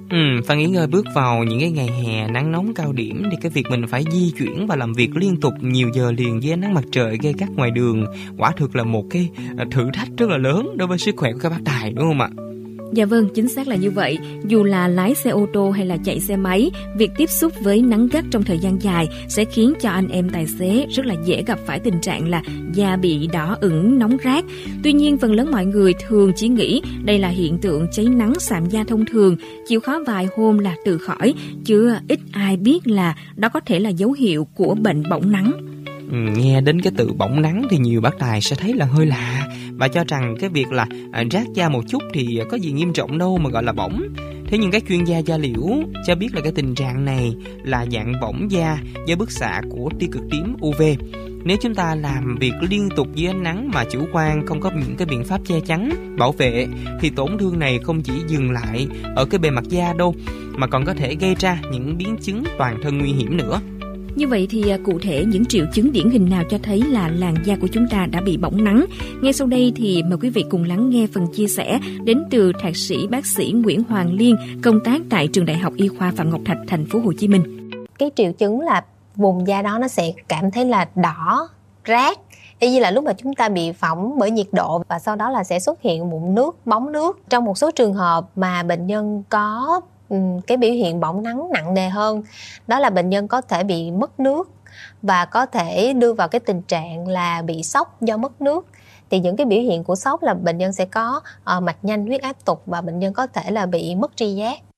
Và nghỉ ngơi bước vào những cái ngày hè nắng nóng cao điểm thì cái việc mình phải di chuyển và làm việc liên tục nhiều giờ liền dưới ánh nắng mặt trời gay gắt ngoài đường quả thực là một cái thử thách rất là lớn đối với sức khỏe của các bác tài, đúng không ạ? Dạ vâng, chính xác là như vậy. Dù là lái xe ô tô hay là chạy xe máy, việc tiếp xúc với nắng gắt trong thời gian dài sẽ khiến cho anh em tài xế rất là dễ gặp phải tình trạng là da bị đỏ ửng, nóng rát. Tuy nhiên, phần lớn mọi người thường chỉ nghĩ đây là hiện tượng cháy nắng sạm da thông thường, chịu khó vài hôm là tự khỏi, chứ ít ai biết là đó có thể là dấu hiệu của bệnh bỏng nắng. Nghe đến cái từ bỏng nắng thì nhiều bác tài sẽ thấy là hơi lạ và cho rằng cái việc là rát da một chút thì có gì nghiêm trọng đâu mà gọi là bỏng. Thế nhưng các chuyên gia da liễu cho biết là cái tình trạng này là dạng bỏng da do bức xạ của tia cực tím UV. Nếu chúng ta làm việc liên tục dưới ánh nắng mà chủ quan không có những cái biện pháp che chắn, bảo vệ thì tổn thương này không chỉ dừng lại ở cái bề mặt da đâu mà còn có thể gây ra những biến chứng toàn thân nguy hiểm nữa. Như vậy thì cụ thể những triệu chứng điển hình nào cho thấy là làn da của chúng ta đã bị bỏng nắng? Ngay sau đây thì mời quý vị cùng lắng nghe phần chia sẻ đến từ thạc sĩ bác sĩ Nguyễn Hoàng Liên, công tác tại Trường Đại học Y khoa Phạm Ngọc Thạch, thành phố Hồ Chí Minh. Cái triệu chứng là vùng da đó nó sẽ cảm thấy là đỏ, rát, y như là lúc mà chúng ta bị phỏng bởi nhiệt độ, và sau đó là sẽ xuất hiện mụn nước, bóng nước. Trong một số trường hợp mà bệnh nhân có cái biểu hiện bỏng nắng nặng nề hơn, đó là bệnh nhân có thể bị mất nước và có thể đưa vào cái tình trạng là bị sốc do mất nước. Thì những cái biểu hiện của sốc là bệnh nhân sẽ có mạch nhanh, huyết áp tụt và bệnh nhân có thể là bị mất tri giác.